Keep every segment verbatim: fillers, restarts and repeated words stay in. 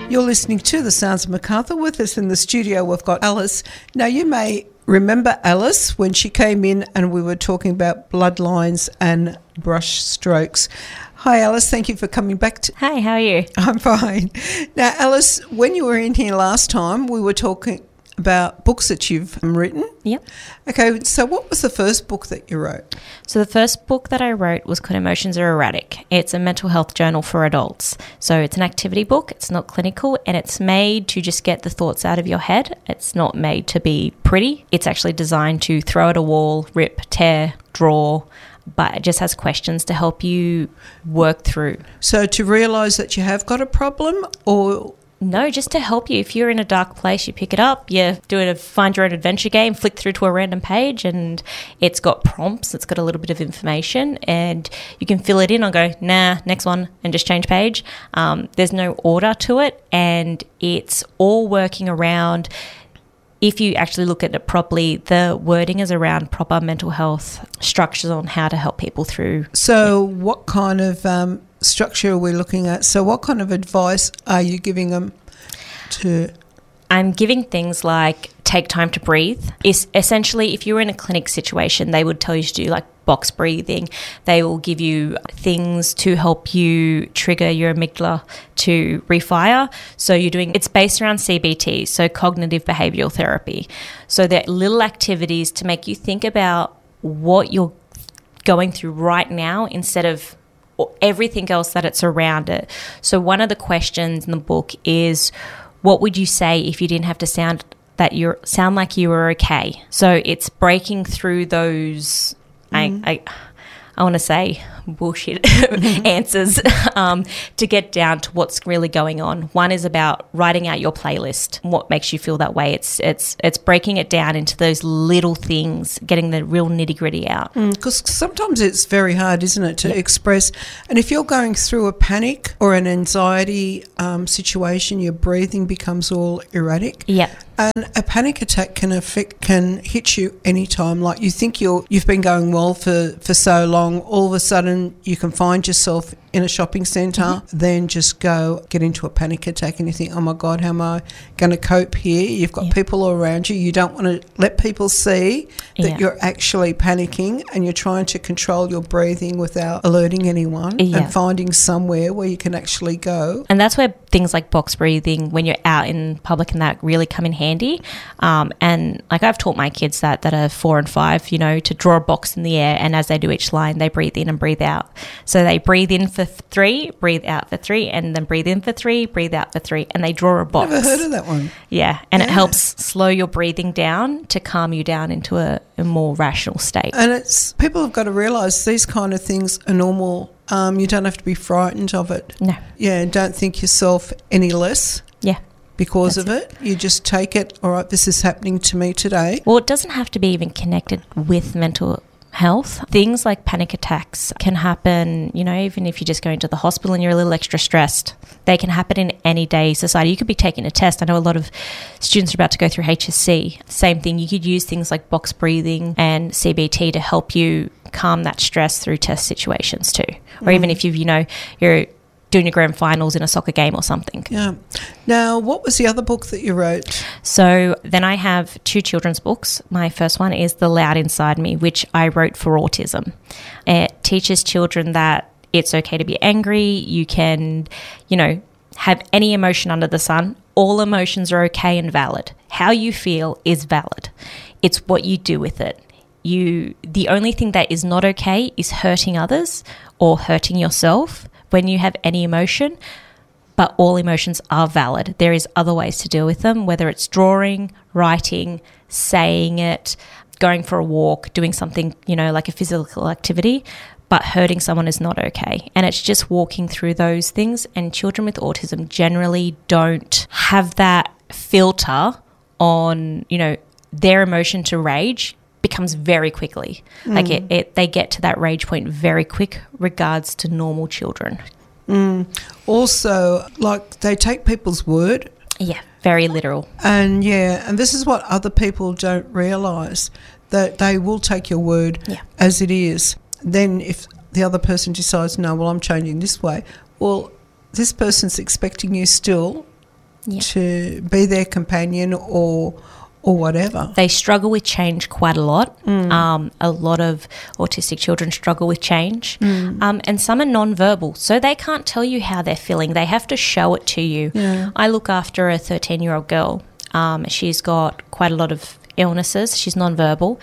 You're listening to The Sounds of Macarthur. With us in the studio, we've got Alice. Now, you may remember Alice when she came in and we were talking about bloodlines and brush strokes. Hi, Alice. Thank you for coming back. To- Hi, how are you? I'm fine. Now, Alice, when you were in here last time, we were talking about books that you've written. Yep. Okay, so what was the first book that you wrote? So the first book that I wrote was called Emotions Are Erratic. It's a mental health journal for adults. So it's an activity book. It's not clinical, and it's made to just get the thoughts out of your head. It's not made to be pretty. It's actually designed to throw at a wall, rip, tear, draw, but it just has questions to help you work through. So to realise that you have got a problem, or... No, just to help you. If you're in a dark place, you pick it up, you do a find your own adventure game, flick through to a random page, and it's got prompts, it's got a little bit of information, and you can fill it in or go, nah, next one, and just change page. Um, there's no order to it, and it's all working around, if you actually look at it properly, the wording is around proper mental health structures on how to help people through. So yeah. What kind of um, structure are we looking at? So what kind of advice are you giving them to? I'm giving things like take time to breathe. Is essentially, if you're in a clinic situation, they would tell you to do like box breathing. They will give you things to help you trigger your amygdala to refire. So you're doing, it's based around C B T, so cognitive behavioural therapy. So they're little activities to make you think about what you're going through right now instead of everything else that it's around it. So one of the questions in the book is, what would you say if you didn't have to sound that you sound like you were okay? So it's breaking through those, mm. I, I, I want to say bullshit mm-hmm. answers um, to get down to what's really going on. One is about writing out your playlist, what makes you feel that way. It's it's it's breaking it down into those little things, getting the real nitty gritty out. Because mm, sometimes it's very hard, isn't it, to yep. express. And if you're going through a panic or an anxiety um, situation, your breathing becomes all erratic. Yeah. And a panic attack can affect, can hit you anytime. Like you think you're, you've been going well for, for so long, all of a sudden you can find yourself in a shopping centre, mm-hmm. then just go get into a panic attack and you think, oh my God, how am I going to cope here? You've got yep. people all around you. You don't want to let people see that yeah. you're actually panicking, and you're trying to control your breathing without alerting anyone yeah. and finding somewhere where you can actually go. And that's where things like box breathing, when you're out in public and that, really come in handy. Um, and like I've taught my kids that that are four and five, you know, to draw a box in the air, and as they do each line, they breathe in and breathe out. So they breathe in for three, breathe out for three, and then breathe in for three, breathe out for three, and they draw a box. Never heard of that one. Yeah, and yeah. it helps slow your breathing down to calm you down into a, a more rational state. And it's people have got to realise these kind of things are normal. Um, you don't have to be frightened of it. No. Yeah, don't think yourself any less. Yeah. Because That's of it. it, you just take it, all right, this is happening to me today. Well, it doesn't have to be even connected with mental health. Things like panic attacks can happen, you know, even if you're just going to the hospital and you're a little extra stressed. They can happen in any day society. You could be taking a test. I know a lot of students are about to go through H S C. Same thing. You could use things like box breathing and C B T to help you calm that stress through test situations too. Or mm. even if you've, you know, you're doing your grand finals in a soccer game or something. Yeah. Now, what was the other book that you wrote? So then I have two children's books. My first one is The Loud Inside Me, which I wrote for autism. It teaches children that it's okay to be angry. You can, you know, have any emotion under the sun. All emotions are okay and valid. How you feel is valid. It's what you do with it. You, the only thing that is not okay is hurting others or hurting yourself when you have any emotion, but all emotions are valid. There is other ways to deal with them, whether it's drawing, writing, saying it, going for a walk, doing something, you know, like a physical activity, but hurting someone is not okay. And it's just walking through those things. And children with autism generally don't have that filter on, you know, their emotion to rage becomes very quickly. Mm. Like it, it, they get to that rage point very quick regards to normal children. Mm. Also, like they take people's word. Yeah, very literal. And yeah, and this is what other people don't realise, that they will take your word yeah. as it is. Then if the other person decides, no, well, I'm changing this way, well, this person's expecting you still Yeah. to be their companion or or whatever. They struggle with change quite a lot. Mm. Um, a lot of autistic children struggle with change. Mm. Um, and some are non-verbal, so they can't tell you how they're feeling. They have to show it to you. Yeah. I look after a thirteen-year-old girl. Um, she's got quite a lot of illnesses. She's non-verbal,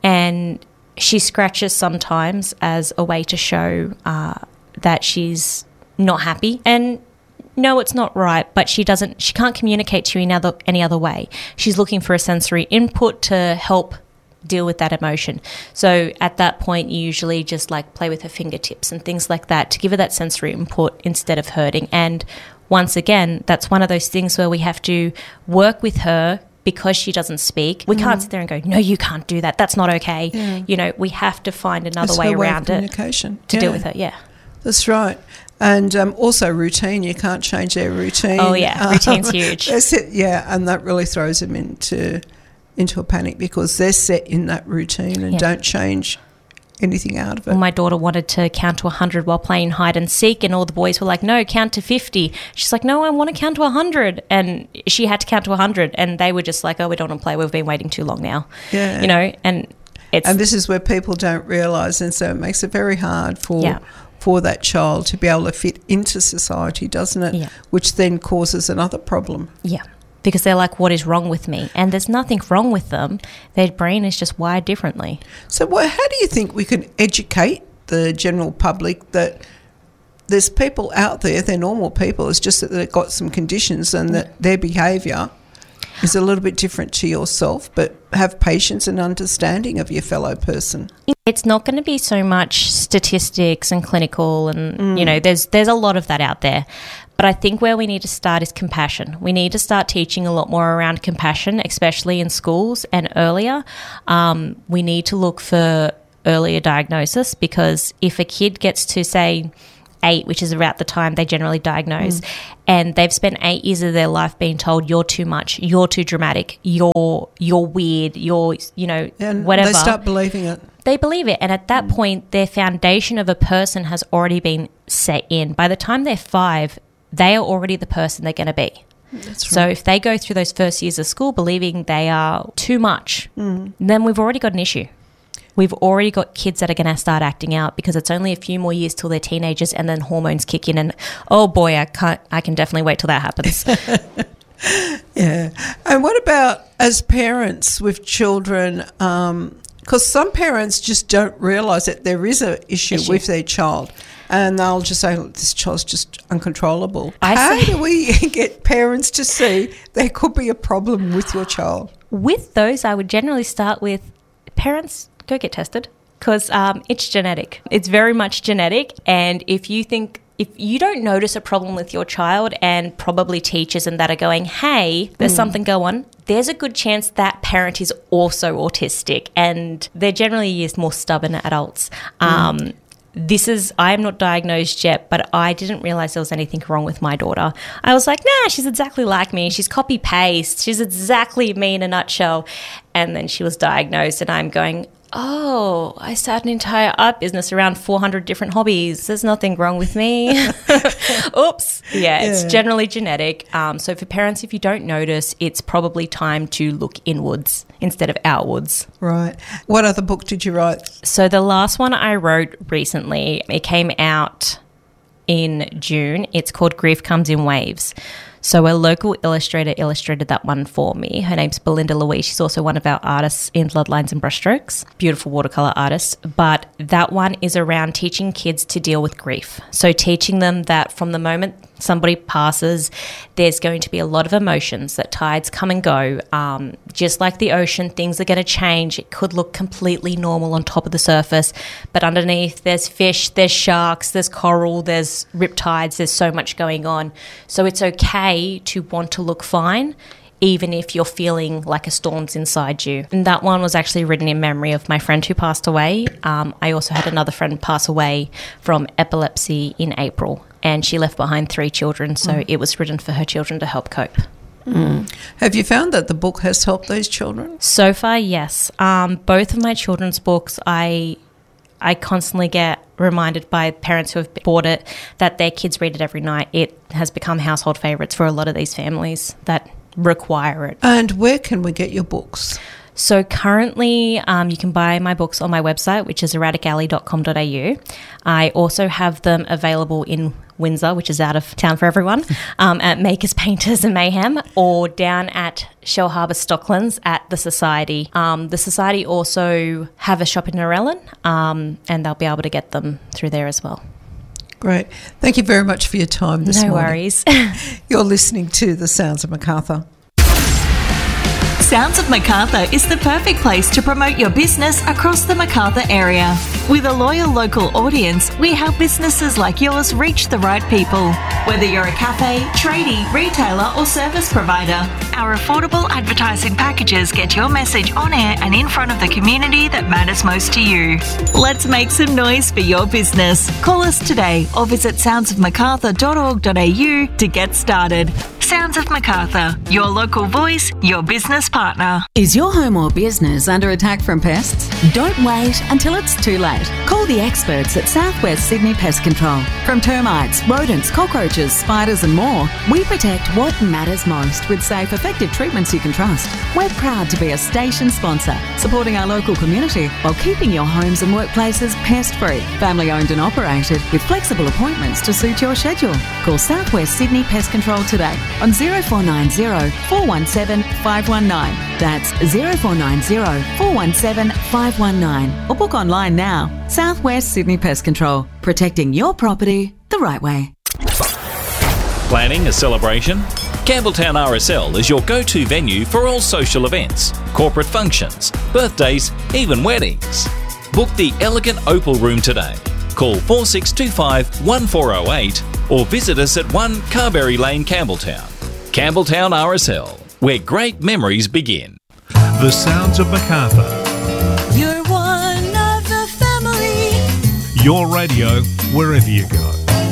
and she scratches sometimes as a way to show uh, that she's not happy. And no, it's not right, but she doesn't, she can't communicate to you in other, any other way. She's looking for a sensory input to help deal with that emotion. So at that point, you usually just like play with her fingertips and things like that to give her that sensory input instead of hurting. And once again, that's one of those things where we have to work with her because she doesn't speak. We mm. can't sit there and go, no, you can't do that. That's not okay. Yeah. You know, we have to find another That's way her way around of it communication. to Yeah. deal with it. Yeah. That's right. And um, also routine. You can't change their routine. Oh, yeah. Routine's um, huge. That's it. Yeah, and that really throws them into into a panic because they're set in that routine and yeah. don't change anything out of it. Well, my daughter wanted to count to one hundred while playing hide and seek, and all the boys were like, no, count to fifty. She's like, no, I want to count to one hundred. And she had to count to one hundred, and they were just like, oh, we don't want to play. We've been waiting too long now. Yeah. You know, and it's... And this is where people don't realise, and so it makes it very hard for... Yeah. for that child to be able to fit into society, doesn't it? Yeah. Which then causes another problem. Yeah, because they're like, what is wrong with me? And there's nothing wrong with them. Their brain is just wired differently. So well, how do you think we can educate the general public that there's people out there, they're normal people, it's just that they've got some conditions and that their behaviour is a little bit different to yourself, but have patience and understanding of your fellow person? It's not going to be so much statistics and clinical and, Mm. you know, there's there's a lot of that out there. But I think where we need to start is compassion. We need to start teaching a lot more around compassion, especially in schools and earlier. Um, we need to look for earlier diagnosis because if a kid gets to, say, eight, which is about the time they generally diagnose, mm. and they've spent eight years of their life being told you're too much, you're too dramatic, you're you're weird, you're, you know, and whatever. They start believing it. They believe it. And at that mm. point, their foundation of a person has already been set in. By the time they're five, they are already the person they're going to be. That's right. So if they go through those first years of school believing they are too much, mm. then we've already got an issue. We've already got kids that are going to start acting out because it's only a few more years till they're teenagers and then hormones kick in and, oh boy, I can't, I can definitely wait till that happens. Yeah. And what about as parents with children, um, because some parents just don't realise that there is an issue, issue with their child and they'll just say, look, this child's just uncontrollable. I How say- do we get parents to see there could be a problem with your child? With those, I would generally start with parents, go get tested because um, it's genetic. It's very much genetic. And if you think, if you don't notice a problem with your child and probably teachers and that are going, hey, there's mm. something going on, there's a good chance that parent is also autistic and they're generally used more stubborn adults. Um, mm. This is, I am not diagnosed yet, but I didn't realise there was anything wrong with my daughter. I was like, nah, she's exactly like me. She's copy-paste. She's exactly me in a nutshell. And then she was diagnosed and I'm going, oh, I started an entire art business around four hundred different hobbies. There's nothing wrong with me. Oops. Yeah, yeah, it's generally genetic. Um, so for parents, if you don't notice, it's probably time to look inwards instead of outwards. Right. What other book did you write? So the last one I wrote recently, it came out in June. It's called Grief Comes in Waves. So a local illustrator illustrated that one for me. Her name's Belinda Louise. She's also one of our artists in Bloodlines and Brushstrokes. Beautiful watercolour artist. But that one is around teaching kids to deal with grief. So teaching them that from the moment somebody passes, there's going to be a lot of emotions, that tides come and go. Um, just like the ocean, things are going to change. It could look completely normal on top of the surface, but underneath there's fish, there's sharks, there's coral, there's riptides, there's so much going on. So it's okay to want to look fine, even if you're feeling like a storm's inside you. And that one was actually written in memory of my friend who passed away. Um, I also had another friend pass away from epilepsy in April, and she left behind three children, so mm. it was written for her children to help cope. Mm. Have you found that the book has helped these children? So far, yes. Um, both of my children's books, I I constantly get reminded by parents who have bought it that their kids read it every night. It has become household favourites for a lot of these families that require it. And where can we get your books? So currently um, you can buy my books on my website, which is erratic alley dot com dot a u. I also have them available in Windsor, which is out of town for everyone, um, at Makers, Painters and Mayhem, or down at Shell Harbour Stocklands at the Society. Um, the Society also have a shop in Narellan, um, and they'll be able to get them through there as well. Great. Thank you very much for your time this no morning. No worries. You're listening to The Sounds of Macarthur. Sounds of Macarthur is the perfect place to promote your business across the Macarthur area. With a loyal local audience, we help businesses like yours reach the right people. Whether you're a cafe, tradie, retailer or service provider, our affordable advertising packages get your message on air and in front of the community that matters most to you. Let's make some noise for your business. Call us today or visit sounds of macarthur dot org dot a u to get started. Sounds of Macarthur, your local voice, your business partner. Is your home or business under attack from pests? Don't wait until it's too late. Call the experts at Southwest Sydney Pest Control. From termites, rodents, cockroaches, spiders and more, we protect what matters most with safe, effective treatments you can trust. We're proud to be a station sponsor, supporting our local community while keeping your homes and workplaces pest-free. Family owned and operated with flexible appointments to suit your schedule. Call Southwest Sydney Pest Control today on zero four nine zero, four one seven, five one nine. That's zero four nine zero, four one seven, five one nine. Or book online now. Southwest Sydney Pest Control, protecting your property the right way. Planning a celebration? Campbelltown R S L is your go-to venue for all social events, corporate functions, birthdays, even weddings. Book the elegant Opal Room today. Call four six two five, one four zero eight or visit us at one Carberry Lane, Campbelltown. Campbelltown R S L, where great memories begin. The Sounds of Macarthur. You're one of the family. Your radio, wherever you go.